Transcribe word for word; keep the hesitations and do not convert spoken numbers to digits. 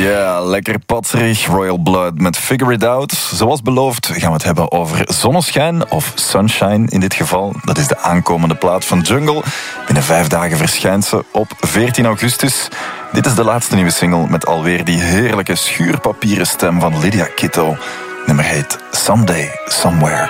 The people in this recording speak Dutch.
Ja, lekker patserig. Royal Blood met Figure It Out. Zoals beloofd gaan we het hebben over zonneschijn, of sunshine in dit geval. Dat is de aankomende plaat van Jungle. Binnen vijf dagen verschijnt ze op veertien augustus. Dit is de laatste nieuwe single met alweer die heerlijke schuurpapieren stem van Lydia Kitto. Nummer heet Someday, Somewhere.